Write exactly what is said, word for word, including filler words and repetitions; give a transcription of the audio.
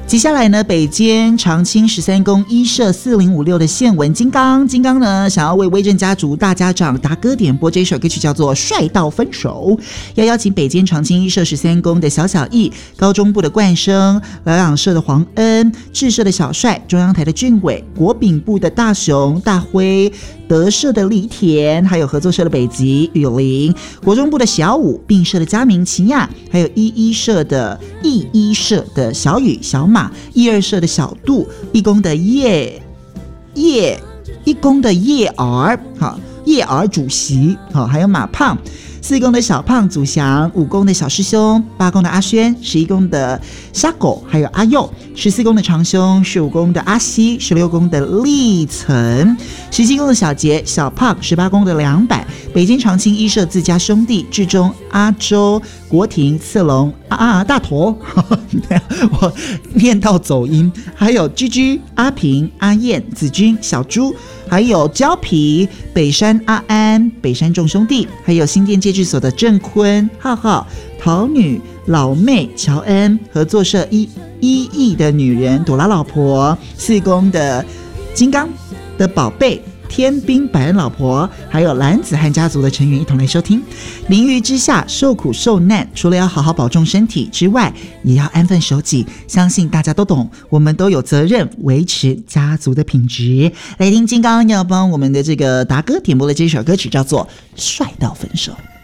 接下来呢，北监长青十三宫一社四零五六的宪文金刚，金刚呢想要为威震家族大家长达哥点播这首歌曲，叫做《帅到分手》，要邀请北监长青一社十三宫的小小义、高中部的冠生、疗养社的黄恩、智社的小帅、中央台的俊伟、国丙部的大雄、大辉、德社的李田，还有合作社的北极、雨林，国中部的小武、并社的嘉明、齐亚，还有一一社的一一社的小雨、小马。一二社的小杜，一公的叶叶一公的叶儿，好叶儿主席，好还有马胖，四公的小胖祖祥，五公的小师兄，八公的阿轩，十一公的虾狗，还有阿佑，十四公的长兄，十五公的阿西，十六公的立层，十七公的小杰、小胖，十八公的两百，北京长青一社自家兄弟，至中阿周、国庭、次龙、啊啊大头，我念到走音，还有居居、阿平、阿燕、子君、小猪，还有胶皮、北山阿安、北山众兄弟，还有新店戒治所的郑坤、浩浩、桃女、老妹、乔恩，合作社一一亿的女人朵拉老婆，四公的金刚的宝贝天兵百恩老婆，还有蓝子汉家族的成员一同来收听。淋雨之下受苦受难，除了要好好保重身体之外，也要安分守己，相信大家都懂，我们都有责任维持家族的品质。来听金刚要帮我们的这个达哥点播的这首歌曲，叫做《帅到分手》。